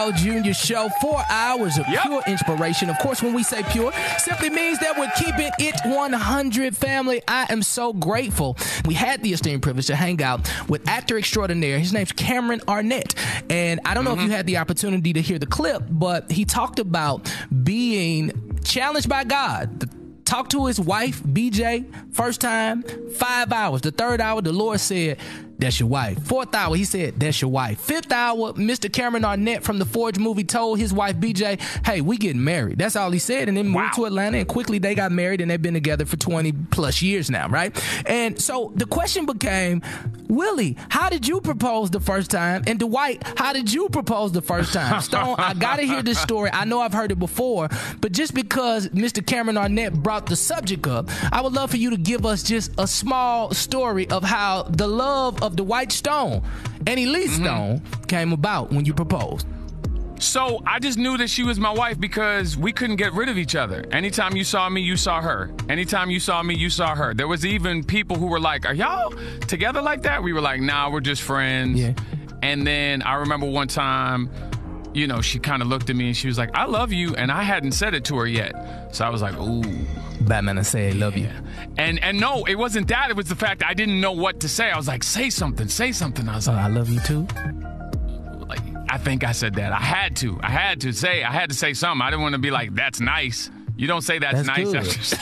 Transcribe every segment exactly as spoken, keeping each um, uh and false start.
Junior Show, four hours of yep. pure inspiration. Of course, when we say pure, simply means that we're keeping it one hundred, family. I am so grateful. We had the esteemed privilege to hang out with actor extraordinaire. His name's Cameron Arnett. And I don't know mm-hmm. if you had the opportunity to hear the clip, but he talked about being challenged by God. Talked to his wife, B J, first time, five hours. The third hour, the Lord said, that's your wife. Fourth hour, he said, that's your wife. Fifth hour, Mister Cameron Arnett from the Forge movie told his wife, B J, hey, we getting married. That's all he said. And then moved wow. to Atlanta, and quickly they got married, and they've been together for twenty plus years now, right? And so the question became, Willie, how did you propose the first time? And Dwight, how did you propose the first time? Stone, I got to hear this story. I know I've heard it before, but just because Mister Cameron Arnett brought the subject up, I would love for you to give us just a small story of how the love of Dwight Stone and Elise mm-hmm. Stone came about when you proposed. So I just knew that she was my wife because we couldn't get rid of each other. Anytime you saw me, you saw her. Anytime you saw me, you saw her. There was even people who were like, are y'all together like that? We were like, nah, we're just friends. Yeah. And then I remember one time, you know, she kind of looked at me and she was like, I love you. And I hadn't said it to her yet. So I was like, ooh. Batman, I say I love you. And and no, it wasn't that. It was the fact I didn't know what to say. I was like, say something, say something. I was oh, like, I love you too. Like, I think I said that. I had to. I had to say, I had to say something. I didn't want to be like, that's nice. You don't say that's, that's nice.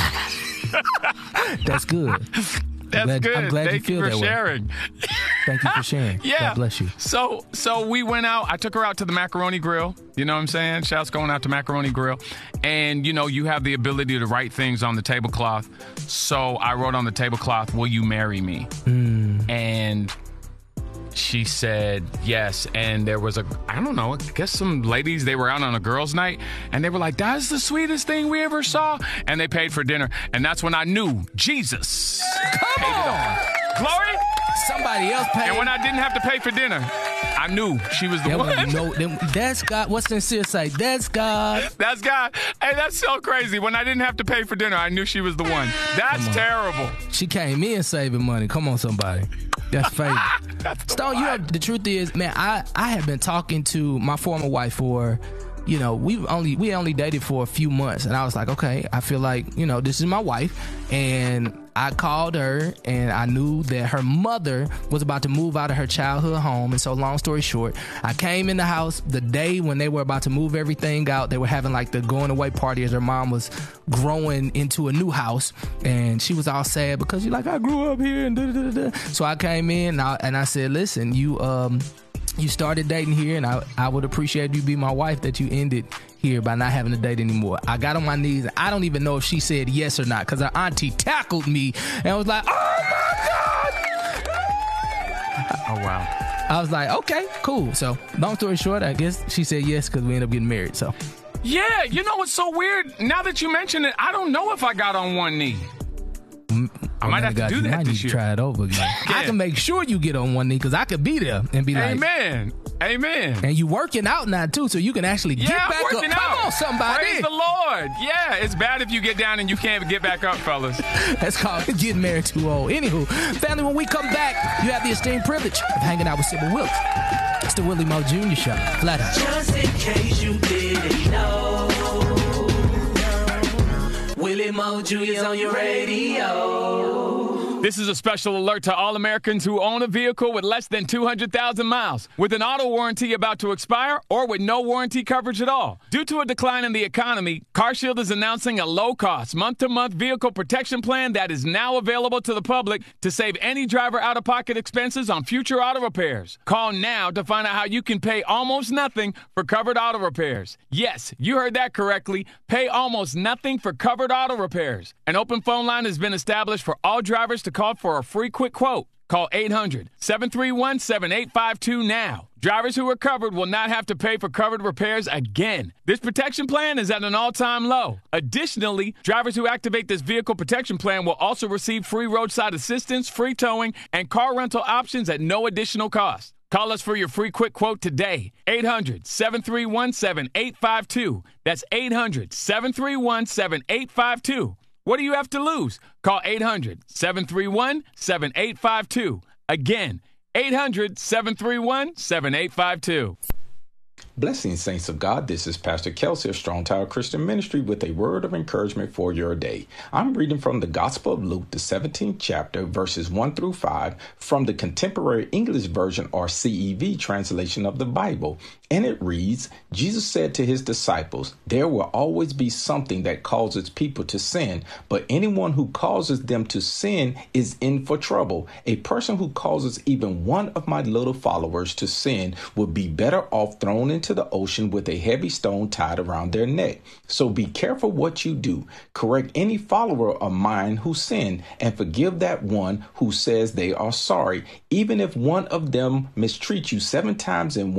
Good. That's good. That's glad, good. I'm glad Thank you feel you for that sharing. Way. Thank you for sharing. Yeah. God bless you. So so we went out. I took her out to the Macaroni Grill. You know what I'm saying? Shouts going out to Macaroni Grill. And, you know, you have the ability to write things on the tablecloth. So I wrote on the tablecloth, will you marry me? Mm. And she said yes. And there was a, I don't know, I guess some ladies, they were out on a girls' night. And they were like, that's the sweetest thing we ever saw. And they paid for dinner. And that's when I knew Jesus Come paid on. it all. Glory. Somebody else paid. And when I didn't have to pay for dinner, I knew she was the that one. You know, them, that's God. What's sincere say? That's God. That's God. Hey, that's so crazy. When I didn't have to pay for dinner, I knew she was the one. That's terrible. She came in saving money. Come on, somebody. That's fake. That's Stone, you know, the truth is, man, I, I have been talking to my former wife for, you know, we only we only dated for a few months, and I was like, okay, I feel like, you know, this is my wife, and I called her, and I knew that her mother was about to move out of her childhood home, and so long story short, I came in the house the day when they were about to move everything out. They were having like the going away party as her mom was growing into a new house, and she was all sad because she's like, I grew up here, and da da da da. So I came in, and I, and I said, listen, you um. You started dating here, and I, I would appreciate you be my wife that you ended here by not having to date anymore. I got on my knees. I don't even know if she said yes or not because her auntie tackled me and was like, oh, my God. Oh, wow. I was like, okay, cool. So long story short, I guess she said yes because we ended up getting married. So yeah, you know what's so weird? Now that you mention it, I don't know if I got on one knee. I might have to do you that might this need year. To try it over again. Yeah. I can make sure you get on one knee because I could be there and be like, amen, amen. And you working out now too, so you can actually yeah, get back I'm working up. Out. Come on, somebody. Praise the Lord. Yeah, it's bad if you get down and you can't get back up, fellas. That's called getting married too old. Anywho, family, when we come back, you have the esteemed privilege of hanging out with Sybil Wilkes. It's the Willie Mo Junior Show. Flat out. Just in case you didn't know, Willie Mo Junior's on your radio. This is a special alert to all Americans who own a vehicle with less than two hundred thousand miles, with an auto warranty about to expire, or with no warranty coverage at all. Due to a decline in the economy, CarShield is announcing a low-cost, month-to-month vehicle protection plan that is now available to the public to save any driver out-of-pocket expenses on future auto repairs. Call now to find out how you can pay almost nothing for covered auto repairs. Yes, you heard that correctly. Pay almost nothing for covered auto repairs. An open phone line has been established for all drivers to call for a free quick quote. Call eight hundred, seven three one, seven eight five two now. Drivers who are covered will not have to pay for covered repairs again. This protection plan is at an all-time low. Additionally, drivers who activate this vehicle protection plan will also receive free roadside assistance, free towing, and car rental options at no additional cost. Call us for your free quick quote today. eight hundred, seven three one, seven eight five two. That's eight hundred, seven three one, seven eight five two. What do you have to lose? Call eight hundred, seven three one, seven eight five two. Again, eight hundred, seven three one, seven eight five two. Blessings, saints of God. This is Pastor Kelsey of Strong Tower Christian Ministry with a word of encouragement for your day. I'm reading from the Gospel of Luke, the seventeenth chapter, verses one through five, from the Contemporary English Version or C E V translation of the Bible. And it reads, Jesus said to his disciples, there will always be something that causes people to sin, but anyone who causes them to sin is in for trouble. A person who causes even one of my little followers to sin would be better off thrown into the ocean with a heavy stone tied around their neck. So be careful what you do. Correct any follower of mine who sinned, and forgive that one who says they are sorry. Even if one of them mistreats you seven times in